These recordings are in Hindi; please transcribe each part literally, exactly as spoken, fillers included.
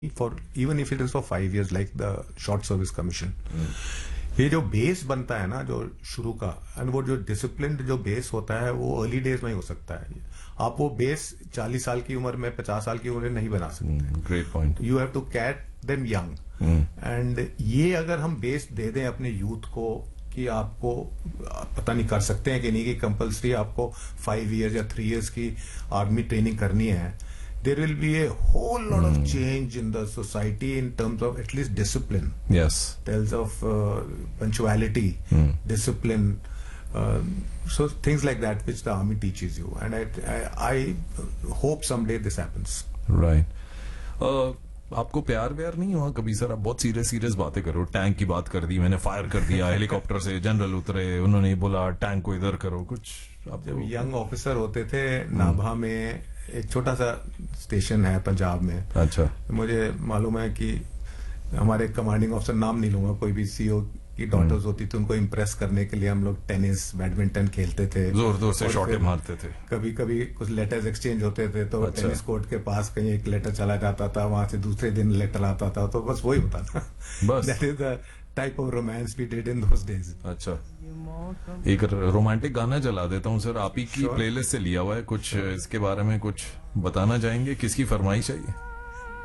for even if it is for five years like the short service commission. ये जो बेस बनता है ना जो शुरू का एंड वो जो डिसिप्लिन जो बेस होता है वो अर्ली डेज में ही हो सकता है. आप वो बेस चालीस साल की उम्र में पचास साल की उम्र में नहीं बना सकते. Great point. You have to cat them young. And ये अगर हम बेस दे दें अपने यूथ को कि आपको पता नहीं कर सकते हैं कि नहीं कि कंपल्सरी आपको फाइव इयर्स या थ्री इयर्स की आर्मी ट्रेनिंग करनी है. There will be a whole lot of change in the society in terms of at least discipline. Yes. Tells of uh, punctuality, Mm. discipline, uh, so things like that which the army teaches you. And I, I, I hope someday this happens. Right. Uh, आपको प्यार व्यार नहीं हुआ कभी सर? आप बहुत सीरियस सीरियस बातें करो. टैंक की बात कर दी, मैंने फायर कर दिया, हेलीकॉप्टर से जनरल उतरे, उन्होंने बोला टैंक को इधर करो. कुछ आप जब यंग ऑफिसर होते थे नाभा में एक छोटा सा स्टेशन है पंजाब में. अच्छा. मुझे मालूम है कि हमारे कमांडिंग ऑफिसर, नाम नहीं लूंगा, कोई भी सीओ की डॉटर्स होती थी, उनको इम्प्रेस करने के लिए हम लोग टेनिस बैडमिंटन खेलते थे, जोर जोर से शॉटे मारते थे. कभी कभी कुछ लेटर्स एक्सचेंज होते थे तो अच्छा. टेनिस कोर्ट के पास कहीं एक लेटर चला जाता था, वहां से दूसरे दिन लेटर आता था, तो बस वही होता था. बस that is the type of romance we did in those days. अच्छा. एक रोमांटिक गाना चला देता हूँ सर, आप ही की Sure. प्लेलिस्ट से लिया हुआ है. कुछ इसके बारे में कुछ बताना चाहेंगे? किसकी फरमाइश है ये?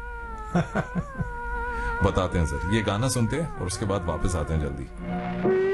बताते हैं सर. ये गाना सुनते हैं और उसके बाद वापस आते हैं जल्दी.